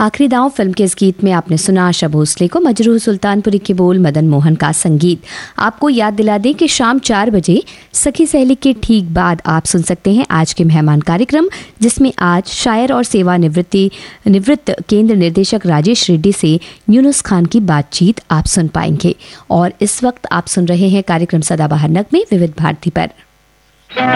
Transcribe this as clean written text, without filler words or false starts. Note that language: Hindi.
आखिरी दांव फिल्म के इस गीत में आपने सुना आशा भोसले को, मजरूह सुल्तानपुरी के बोल, मदन मोहन का संगीत। आपको याद दिला दें कि शाम 4 बजे सखी सहेली के ठीक बाद आप सुन सकते हैं आज के मेहमान कार्यक्रम, जिसमें आज शायर और सेवानिवृत्त केंद्र निर्देशक राजेश रेड्डी से यूनुस खान की बातचीत आप सुन पाएंगे। और इस वक्त आप सुन रहे हैं कार्यक्रम सदाबहार नगमे विविध भारती पर।